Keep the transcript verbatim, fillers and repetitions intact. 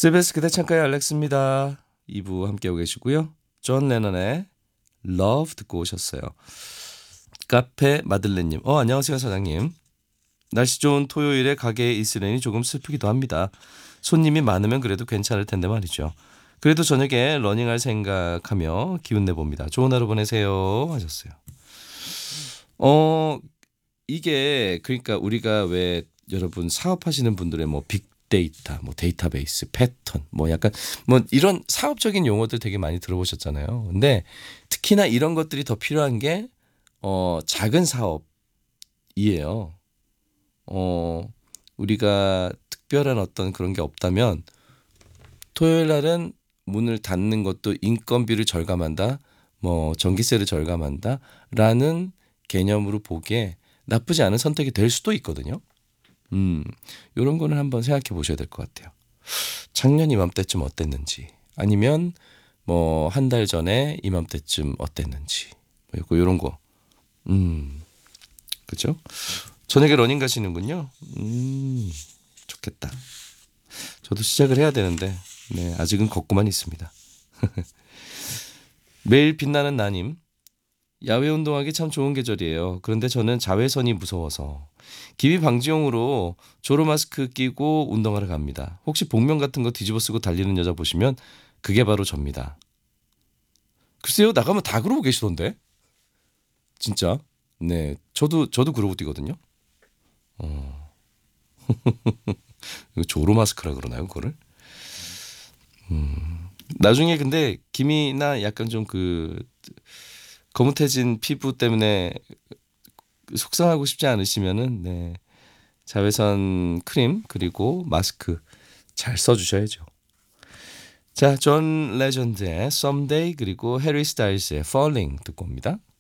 씨비에스 그대 창가의 알렉스입니다. 이 부 함께하고 계시고요. 존 레넌의 Love 듣고 오셨어요. 카페 마들렌님. 어 안녕하세요 사장님. 날씨 좋은 토요일에 가게에 있으려니 조금 슬프기도 합니다. 손님이 많으면 그래도 괜찮을 텐데 말이죠. 그래도 저녁에 러닝할 생각하며 기운 내봅니다. 좋은 하루 보내세요 하셨어요. 어 이게 그러니까 우리가 왜 여러분 사업하시는 분들의 뭐 빅데이터, 뭐 데이터베이스, 패턴, 뭐 약간 뭐 이런 사업적인 용어들 되게 많이 들어보셨잖아요. 근데 특히나 이런 것들이 더 필요한 게 어, 작은 사업이에요. 어, 우리가 특별한 어떤 그런 게 없다면 토요일 날은 문을 닫는 것도 인건비를 절감한다, 뭐 전기세를 절감한다라는 개념으로 보기에 나쁘지 않은 선택이 될 수도 있거든요. 음, 이런 거는 한번 생각해 보셔야 될 것 같아요. 작년 이맘때쯤 어땠는지, 아니면 뭐 한 달 전에 이맘때쯤 어땠는지, 뭐 이런 거. 음, 그죠? 저녁에 러닝 가시는군요. 음, 좋겠다. 저도 시작을 해야 되는데, 네, 아직은 걷고만 있습니다. 매일 빛나는 나님. 야외 운동하기 참 좋은 계절이에요. 그런데 저는 자외선이 무서워서 기비 방지용으로 조로 마스크 끼고 운동하러 갑니다. 혹시 복면 같은 거 뒤집어 쓰고 달리는 여자 보시면 그게 바로 접니다. 글쎄요, 나가면 다 그러고 계시던데. 진짜. 네, 저도 저도 그러고 뛰거든요. 어, 이거 조로 마스크라 그러나요, 그거를? 음. 나중에 근데 김이나 약간 좀 그 거뭇해진 피부 때문에 속상하고 싶지 않으시면은 네. 자외선 크림 그리고 마스크 잘 써주셔야죠. 자, 존 레전드의 Someday 그리고 해리 스타일스의 Falling 듣고 옵니다.